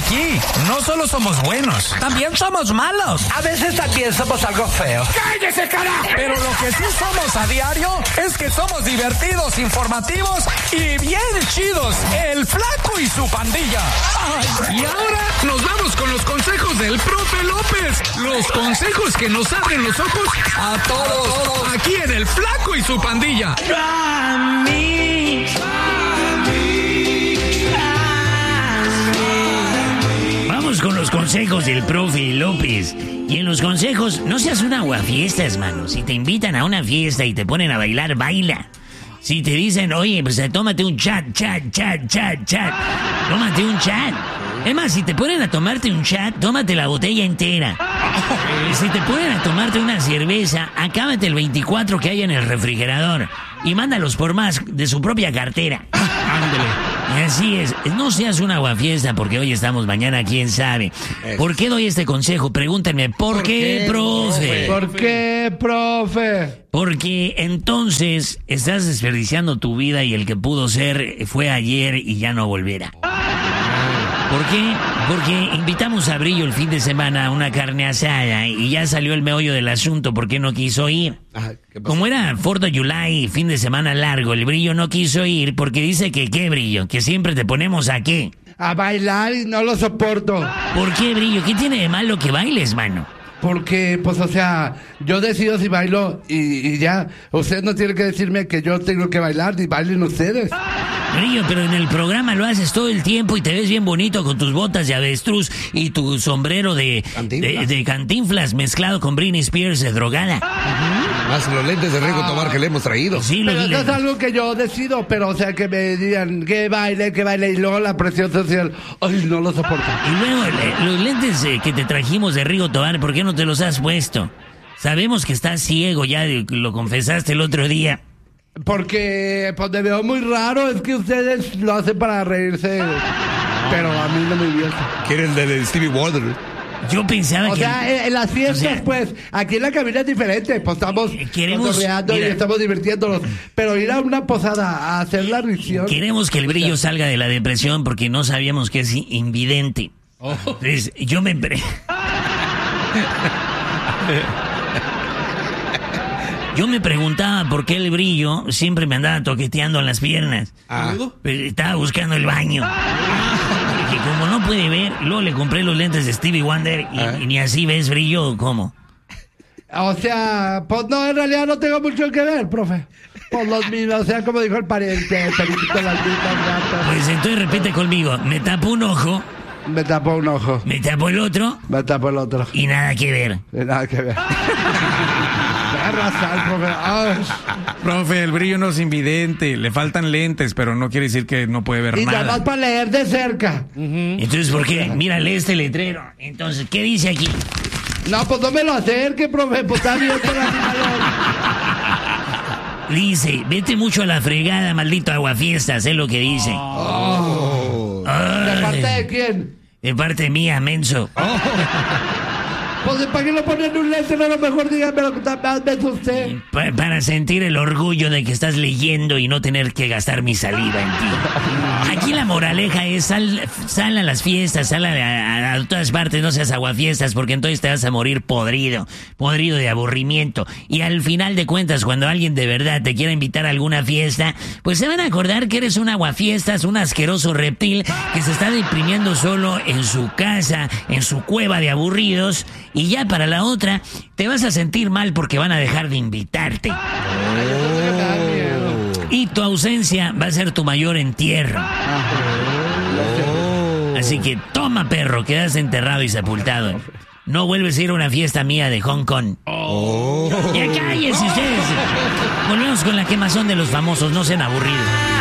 aquí no solo somos buenos, también somos malos. A veces también somos algo feos. ¡Cállese, carajo! Pero lo que sí somos a diario es que somos divertidos, informativos y bien chidos. El Flaco y su pandilla. Ay, y ahora nos vamos con los consejos del profe López. Los consejos que nos abren los ojos a todos. Aquí en el Flaco y su pandilla. Vamos con los consejos del profe López. Y en los consejos, no seas un aguafiestas, mano. Si te invitan a una fiesta y te ponen a bailar, baila. Si te dicen, oye, pues tómate un chat. Tómate un chat. Es más, si te ponen a tomarte un chat, tómate la botella entera. Si te ponen a tomarte una cerveza, acábate el 24 que hay en el refrigerador y mándalos por más de su propia cartera. Ándale. Así es, no seas un aguafiesta porque hoy estamos, mañana quién sabe. ¿Por qué doy este consejo? Pregúntenme, ¿por qué, profe? ¿Por qué, profe? Porque entonces estás desperdiciando tu vida y el que pudo ser fue ayer y ya no volverá. ¿Por qué? Porque invitamos a Brillo el fin de semana a una carne asada y ya salió el meollo del asunto porque no quiso ir. Como era 4th of July, fin de semana largo, el Brillo no quiso ir porque dice que ¿qué, Brillo? Que siempre te ponemos ¿a qué? A bailar y no lo soporto. ¿Por qué, Brillo? ¿Qué tiene de malo que bailes, mano? Porque, pues, o sea, yo decido si bailo y ya. Usted no tiene que decirme que yo tengo que bailar y bailen ustedes. Brillo, pero en el programa lo haces todo el tiempo y te ves bien bonito con tus botas de avestruz y tu sombrero de Cantinflas mezclado con Britney Spears drogada. Más los lentes de Rigo Tobar que le hemos traído. Sí, pero eso es algo que yo decido, pero o sea, que me digan que baile, y luego la presión social, ay, no lo soporto. Y luego, los lentes que te trajimos de Rigo Tobar, ¿por qué no te los has puesto? Sabemos que estás ciego, ya lo confesaste el otro día. Porque pues me veo muy raro, es que ustedes lo hacen para reírse, pero a mí no me divierte. Quieren el de Stevie Wonder. Yo pensaba o que... sea, en las fiestas, pues, aquí en la cabina es diferente, pues estamos cotorreando y estamos divirtiéndonos, pero ir a una posada a hacer la risión... Queremos que el Brillo salga de la depresión porque no sabíamos que es invidente. Entonces, yo me... Yo me preguntaba por qué el Brillo siempre me andaba toqueteando en las piernas. Pues estaba buscando el baño. Que como no puede ver, luego le compré los lentes de Stevie Wonder y ni así ves, Brillo, ¿cómo? O sea, pues no, en realidad no tengo mucho que ver, profe. Por los mismos, o sea, como dijo el pariente, periquito, las mismas gatas. Pues entonces repite conmigo, me tapo un ojo. Me tapo un ojo. Me tapo el otro. Me tapo el otro. Y nada que ver. Nada que ver. Profe. Ay. Profe, el Brillo no es invidente, le faltan lentes, pero no quiere decir que no puede ver y nada. Y nada más para leer de cerca. Entonces, ¿por qué? Mira, lee este letrero. Entonces, ¿qué dice aquí? No, pues no me lo acerque, profe, pues está bien por la Dice, vete mucho a la fregada, maldito aguafiestas, es lo que dice. ¿De parte de quién? De parte mía, menso. Pues, ¿para qué lo ponen un lente? No, a lo mejor dígame lo que está usted. Para sentir el orgullo de que estás leyendo y no tener que gastar mi saliva en ti. Aquí la moraleja es sal a las fiestas, sal a todas partes, no seas aguafiestas, porque entonces te vas a morir podrido de aburrimiento. Y al final de cuentas, cuando alguien de verdad te quiera invitar a alguna fiesta, pues se van a acordar que eres un aguafiestas, un asqueroso reptil que se está deprimiendo solo en su casa, en su cueva de aburridos. Y ya para la otra, te vas a sentir mal porque van a dejar de invitarte. Y tu ausencia va a ser tu mayor entierro. Así que toma, perro, quedas enterrado y sepultado. No vuelves a ir a una fiesta mía de Hong Kong. Ya cállense ustedes. Volvemos con la quemazón de los famosos, no sean aburridos.